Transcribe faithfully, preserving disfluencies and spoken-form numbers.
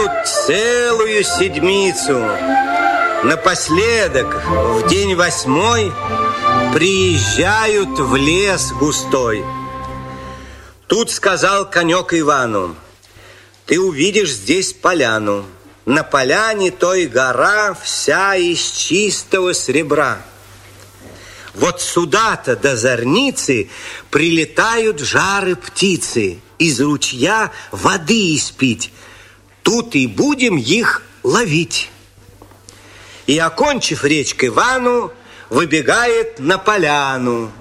Идут целую седмицу. Напоследок, в день восьмой, приезжают в лес густой. Тут сказал конек Ивану: ты увидишь здесь поляну. На поляне той гора вся из чистого сребра. Вот сюда-то до зорницы прилетают жары птицы, из ручья воды испить. Тут и будем их ловить. И, окончив речь к Ивану, выбегает на поляну.